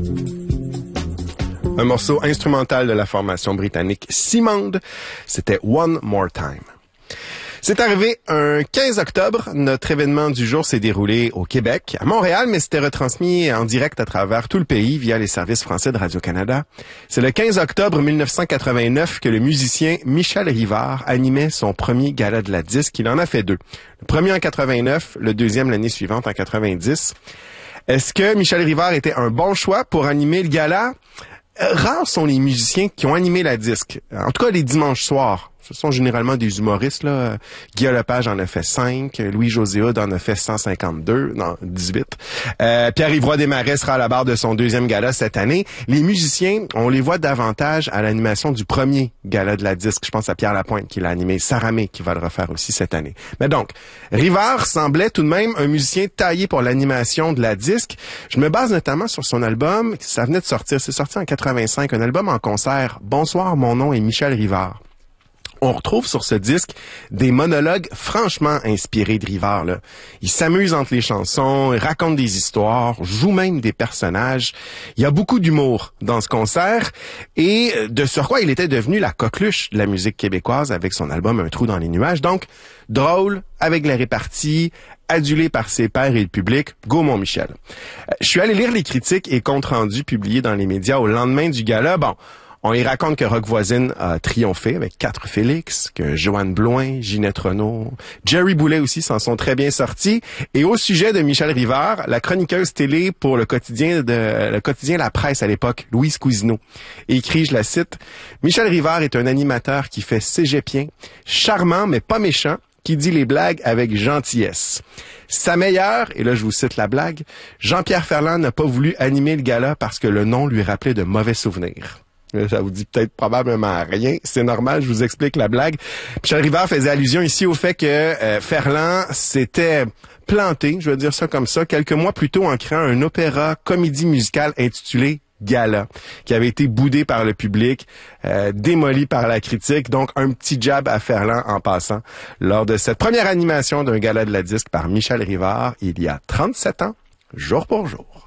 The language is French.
Un morceau instrumental de la formation britannique Seamonde, c'était One More Time. C'est arrivé un 15 octobre. Notre événement du jour s'est déroulé au Québec, à Montréal, mais c'était retransmis en direct à travers tout le pays via les services français de Radio-Canada. C'est le 15 octobre 1989 que le musicien Michel Rivard animait son premier gala de la disque. Il en a fait deux. Le premier en 89, le deuxième l'année suivante en 90. Est-ce que Michel Rivard était un bon choix pour animer le gala? Rares sont les musiciens qui ont animé la disque. En tout cas, les dimanches soirs. Ce sont généralement des humoristes, là. Guillaume Lepage en a fait 5. Louis-José Hood en a fait 152. Non, 18. Pierre-Yves Roy Desmarais sera à la barre de son deuxième gala cette année. Les musiciens, on les voit davantage à l'animation du premier gala de la disque. Je pense à Pierre Lapointe qui l'a animé. Saramé qui va le refaire aussi cette année. Mais donc, Rivard semblait tout de même un musicien taillé pour l'animation de la disque. Je me base notamment sur son album. Ça venait de sortir. C'est sorti en 85. Un album en concert. Bonsoir, mon nom est Michel Rivard. On retrouve sur ce disque des monologues franchement inspirés de Rivard, là. Il s'amuse entre les chansons, il raconte des histoires, joue même des personnages. Il y a beaucoup d'humour dans ce concert et de surcroît, il était devenu la coqueluche de la musique québécoise avec son album Un trou dans les nuages. Donc, drôle, avec la répartie, adulé par ses pairs et le public. Go, mon Michel. Je suis allé lire les critiques et comptes rendus publiés dans les médias au lendemain du gala. Bon, on y raconte que Rock Voisine a triomphé avec 4 Félix, que Joanne Bloin, Ginette Renault, Jerry Boulet aussi s'en sont très bien sortis. Et au sujet de Michel Rivard, la chroniqueuse télé pour le quotidien La Presse à l'époque, Louise Cousineau, écrit, je la cite, « Michel Rivard est un animateur qui fait cégepien, charmant mais pas méchant, qui dit les blagues avec gentillesse. Sa meilleure, et là je vous cite la blague, Jean-Pierre Ferland n'a pas voulu animer le gala parce que le nom lui rappelait de mauvais souvenirs. » Ça vous dit peut-être probablement rien. C'est normal, je vous explique la blague. Michel Rivard faisait allusion ici au fait que Ferland s'était planté, je vais dire ça comme ça, quelques mois plus tôt en créant un opéra comédie musicale intitulé Gala, qui avait été boudé par le public, démoli par la critique. Donc, un petit jab à Ferland en passant lors de cette première animation d'un gala de la disque par Michel Rivard il y a 37 ans, jour pour jour.